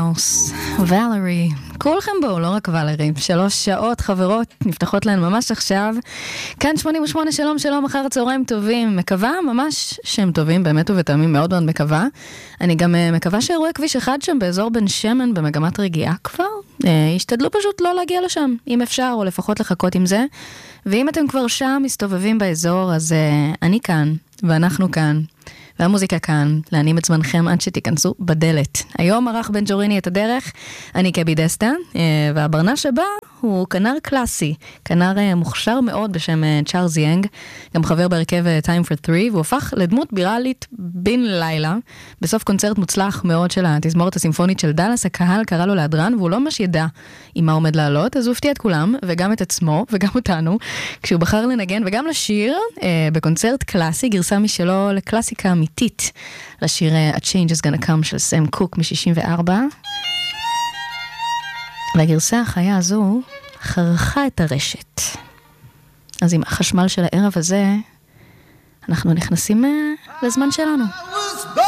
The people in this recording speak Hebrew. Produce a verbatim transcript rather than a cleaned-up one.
מאוס, ולרי, כולכם בואו, לא רק ולרי, שלוש שעות חברות נפתחות להן ממש עכשיו, כאן שמונים ושמונה, שלום שלום, אחר הצהריים טובים, מקווה ממש שהם טובים, באמת ובטעמים מאוד מאוד מקווה, אני גם מקווה שאירועי כביש אחד שם באזור בן שמן במגמת רגיעה כבר, השתדלו פשוט לא להגיע לשם, אם אפשר, או לפחות לחכות עם זה, ואם אתם כבר שם מסתובבים באזור, אז אני כאן, ואנחנו כאן, והמוזיקה כאן, להנים את זמנכם עד שתיכנסו בדלת. היום ערך בן ג'וריני את הדרך, אני קבי דסטה, והברנש הבא הוא כנר קלאסי, כנר מוכשר מאוד בשם צ'ארלס יאנג, גם חבר בהרכב Time for Three, והוא הפך לדמות בירלית בן לילה, בסוף קונצרט מוצלח מאוד של התזמורת הסימפונית של דלס, הקהל קרא לו להדרן, והוא לא ממש ידע עם מה עומד לעלות, אז הוא הפתיע את כולם, וגם את עצמו, וגם אותנו, כשהוא בחר לנגן וגם לשיר, בקונצרט קלאסי, גרסה משלו לקלאסיקה אמיתית, לשיר A Change is Gonna Come של סם קוק מ-שישים וארבע. והגרסה החיה הזו חרכה את הרשת. אז עם החשמל של הערב הזה, אנחנו נכנסים לזמן שלנו.